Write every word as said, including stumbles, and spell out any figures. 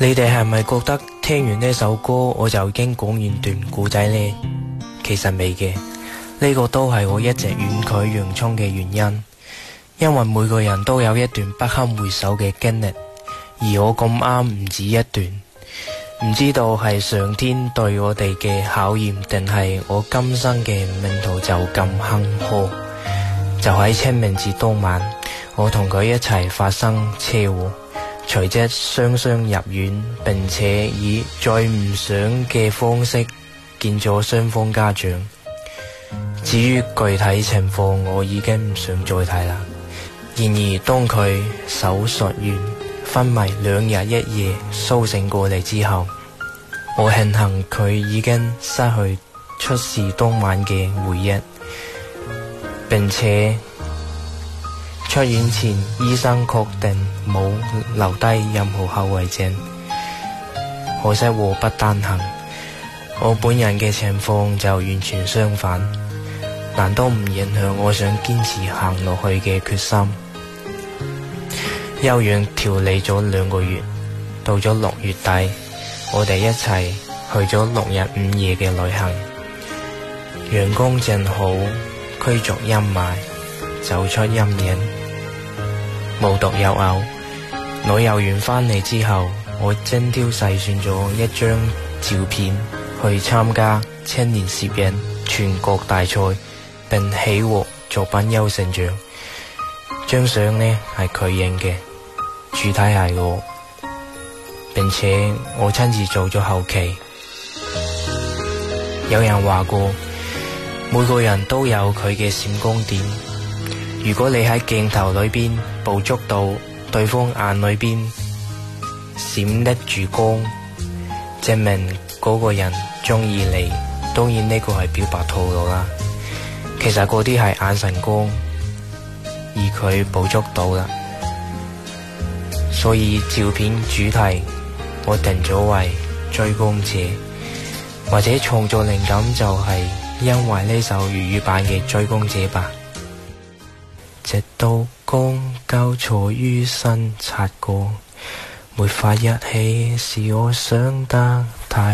你哋係咪覺得聽完呢首歌我就已經講完段故仔呢？其實未嘅，呢個都係我一直婉拒洋蔥嘅原因。因為每個人都有一段不堪回首嘅經歷，而我咁啱唔止一段。唔知道係上天對我哋嘅考驗，定係我今生嘅命途就咁坎坷。就喺清明節當晚，我同佢一齊發生車禍，隨即雙雙入院，並且以最唔想嘅方式見咗雙方家長。至於具體情況，我已經唔想再睇啦。然而當佢手術完昏迷兩日一夜蘇醒過嚟之後，我慶幸佢已經失去出事當晚嘅回憶，並且出院前醫生確定冇留低任何後遺症。可惜禍不單行，我本人嘅情況就完全相反，但都唔影響我想堅持行落去嘅決心。休養調理咗兩個月，到咗六月底，我哋一齊去咗六日五夜嘅旅行。陽光正好驅逐陰霾，走出陰影，無獨有偶，旅遊完返嚟之後，我精挑細選咗一張照片去參加青年攝影全國大賽，並喜獲作品優勝獎。張相呢係佢影嘅，主體係我，並且我親自做咗後期。有人話過，每個人都有佢嘅閃光點。如果你喺鏡頭裏邊捕捉到對方眼裏邊閃爍住光，證明嗰個人中意你。當然呢個係表白套路啦，其實嗰啲係眼神光，而佢捕捉到啦。所以照片主題我定咗為追光者，或者創作靈感就係因為呢首粵語版嘅追光者吧。直到光交錯於身擦過，沒法一起是我想得